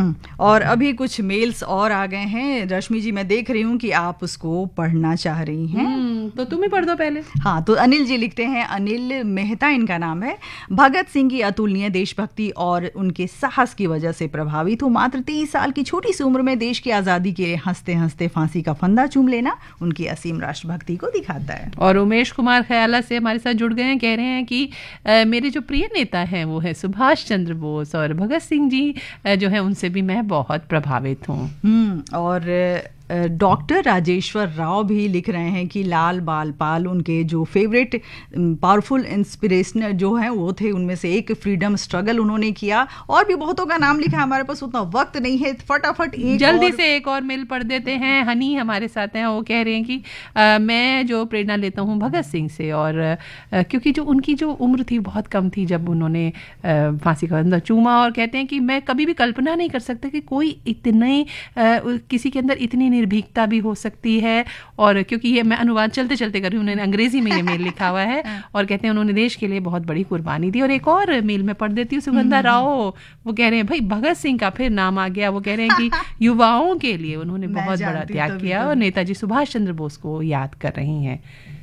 और अभी कुछ मेल्स और आ गए हैं रश्मि जी, मैं देख रही हूँ कि आप उसको पढ़ना चाह रही हैं। तो तुम ही पढ़ दो पहले। हाँ, तो अनिल जी लिखते हैं, अनिल मेहता इनका नाम है। भगत सिंह की अतुलनीय देशभक्ति और उनके साहस की वजह से प्रभावित हूँ। मात्र 30 साल की छोटी सी उम्र में देश की आज़ादी के लिए हंसते हंसते फांसी का फंदा चूम लेना उनकी असीम राष्ट्रभक्ति को दिखाता है। और उमेश कुमार खयाला से हमारे साथ जुड़ गए हैं, कह रहे हैं कि मेरे जो प्रिय नेता हैं वो है सुभाष चंद्र बोस, और भगत सिंह जी जो है उनसे भी मैं बहुत प्रभावित हूँ। और डॉक्टर राजेश्वर राव भी लिख रहे हैं कि लाल बालपाल उनके जो फेवरेट पावरफुल इंस्पिरेशनल जो हैं वो थे, उनमें से एक फ्रीडम स्ट्रगल उन्होंने किया। और भी बहुतों का नाम लिखा है, हमारे पास उतना वक्त नहीं है, फटाफट जल्दी से एक और मेल पढ़ देते हैं। हनी हमारे साथ हैं, वो कह रहे हैं कि मैं जो प्रेरणा लेता हूँ भगत सिंह से, और क्योंकि जो उनकी जो उम्र थी बहुत कम थी जब उन्होंने फांसी का फंदा चूमा, और कहते हैं कि मैं कभी भी कल्पना नहीं कर सकता कि कोई इतने किसी के अंदर इतनी निर्भीकता भी हो सकती है। और क्योंकि ये मैं अनुवाद चलते चलते कर रही हूँ, उन्होंने अंग्रेजी में ये मेल लिखा हुआ है, और कहते हैं उन्होंने देश के लिए बहुत बड़ी कुर्बानी दी। और एक और मेल में पढ़ देती हूँ, सुगंधा राव, वो कह रहे हैं भाई भगत सिंह का फिर नाम आ गया। वो कह रहे हैं कि युवाओं के लिए उन्होंने बहुत बड़ा त्याग किया, और नेताजी सुभाष चंद्र बोस को याद कर रही हैं।